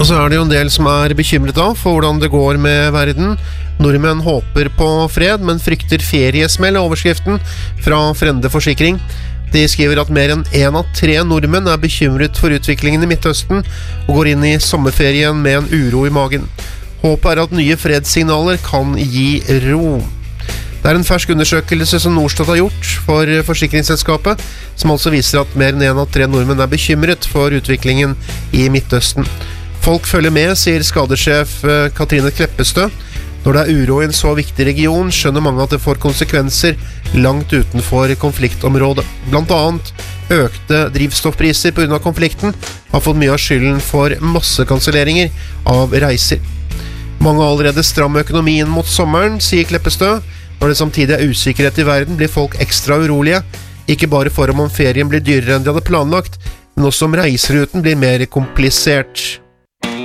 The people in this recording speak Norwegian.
Og så det jo en del som bekymret da for hvordan det går med verden. Nordmenn håper på fred, men frykter feriesmell av overskriften fra Frende Forsikring. De skriver at mer enn 1 av 3 nordmenn bekymret for utviklingen i Midtøsten og går inn i sommerferien med en uro i magen. Håpet at nye fredssignaler kan gi ro. Det en fersk undersøkelse som Norstat har gjort for forsikringsselskapet, som altså viser at mer enn 1 av 3 nordmenn bekymret for utviklingen i Midtøsten. Folk følger med, sier skadesjef Katrine Kleppestø. Når det uro i en så viktig region, skjønner mange at det får konsekvenser langt utenfor konfliktområdet. Blant annet økte drivstoffpriser på grunn av konflikten har fått mye av skylden for massekanselleringer av reiser. Mange har allerede stram økonomien mot sommeren, sier Kleppestø. Når det samtidig usikkerhet i verden, blir folk ekstra urolige. Ikke bare for om ferien blir dyrere enn de hadde planlagt, men også om reiseruten blir mer komplisert.